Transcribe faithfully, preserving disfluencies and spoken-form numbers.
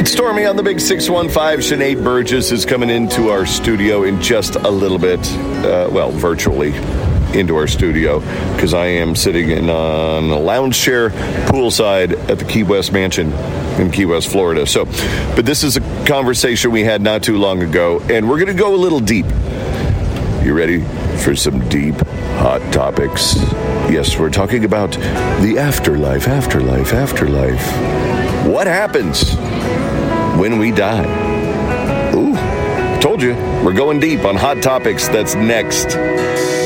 It's Stormy on the Big six one five. Sinead Burgess is coming into our studio in just a little bit. Uh, well, virtually into our studio, because I am sitting in on a lounge chair poolside at the Key West Mansion in Key West, Florida. So, but this is a conversation we had not too long ago, and we're going to go a little deep. You ready for some deep, hot topics? Yes, we're talking about the afterlife, afterlife, afterlife. What happens when we die? Ooh, told you, we're going deep on hot topics. That's next.